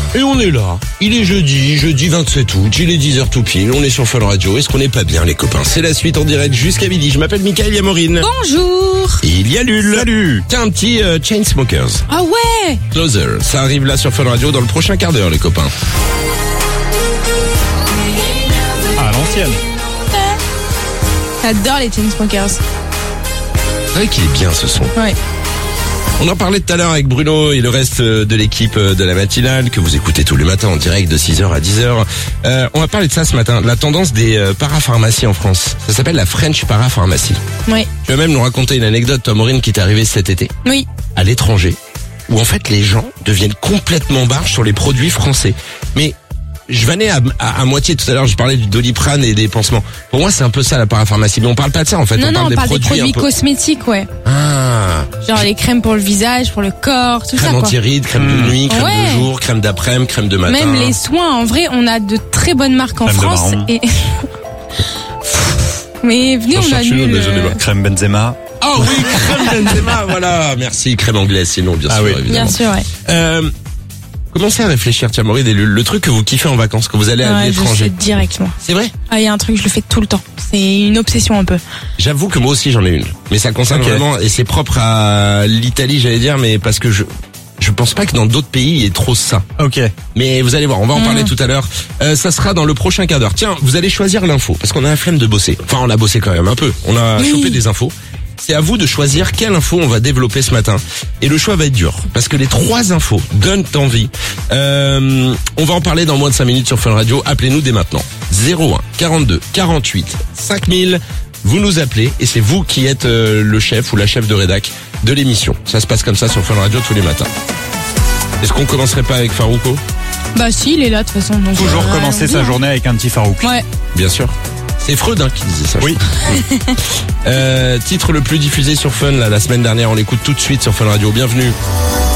Et on est là. Il est jeudi 27 août, il est 10h tout pile, on est sur Fun Radio. Est-ce qu'on n'est pas bien les copains? C'est la suite en direct jusqu'à midi. Je m'appelle Mickaël, il y a Maureen. Bonjour. Et il y a Lul. Salut. T'as un petit Chainsmokers. Ah ouais. Closer. Ça arrive là sur Fun Radio dans le prochain quart d'heure les copains. Ah, l'ancienne. J'adore les Chainsmokers. C'est vrai qu'il est bien ce son. Ouais. On en parlait tout à l'heure avec Bruno et le reste de l'équipe de la matinale que vous écoutez tous les matins en direct de 6h à 10h. On va parler de ça ce matin, la tendance des parapharmacies en France. Ça s'appelle la French Parapharmacy. Oui. Tu vas même nous raconter une anecdote, toi Maureen, qui t'est arrivée cet été Oui. à l'étranger, où en fait les gens deviennent complètement barges sur les produits français. Mais je vannais à moitié tout à l'heure, je parlais du Doliprane et des pansements. Pour moi c'est un peu ça la parapharmacie, mais on parle pas de ça en fait, Non, on parle on parle des un produits peu. cosmétiques, ouais. Ah. Genre les crèmes pour le visage, pour le corps, tout Crème ça quoi. anti-rides, crème de nuit, crème Ouais. de jour, crème d'après-midi, crème de matin. Même les soins, en vrai, on a de très bonnes marques en Crème de France. marron. Et... Mais venez, J'en on cherche une annule. autre, mais j'en ai pas. Crème Benzema. Ah oui, crème Benzema, voilà. Merci, crème anglaise, sinon bien Ah sûr, oui. évidemment. Bien sûr, ouais. Commencez à réfléchir, tiens Maureen, le truc que vous kiffez en vacances, quand vous allez à Ouais, je l'étranger. sais directement. C'est vrai? Ah, il y a un truc, je le fais tout le temps. C'est une obsession un peu. J'avoue que moi aussi j'en ai une. Mais ça concerne Ok. vraiment, et c'est propre à l'Italie, j'allais dire, mais parce que je pense pas que dans d'autres pays il y ait trop ça. Ok. Mais vous allez voir, on va en parler tout à l'heure. Ça sera dans le prochain quart d'heure. Tiens, vous allez choisir l'info, parce qu'on a la flemme de bosser. Enfin, on a bossé quand même un peu. On a Oui. chopé des infos. C'est à vous de choisir quelle info on va développer ce matin. Et le choix va être dur, parce que les 3 infos donnent envie. On va en parler dans moins de 5 minutes sur Fun Radio. Appelez-nous dès maintenant. 01 42 48 5000. Vous nous appelez et c'est vous qui êtes le chef ou la chef de rédac de l'émission. Ça se passe comme ça sur Fun Radio tous les matins. Est-ce qu'on commencerait pas avec Farouko? Bah si, il est là de toute façon. Donc, Toujours commencer sa journée avec un petit Farouk. Ouais. Bien sûr. C'est Freud qui disait ça. Oui. Titre le plus diffusé sur Fun la semaine dernière. On l'écoute tout de suite sur Fun Radio. Bienvenue.